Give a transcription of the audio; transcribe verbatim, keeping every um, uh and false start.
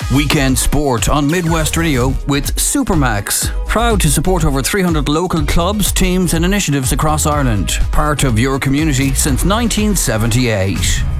Weekend Sport on Midwest Radio with Supermax. Proud to support over three hundred local clubs, teams and initiatives across Ireland. Part of your community since nineteen seventy-eight.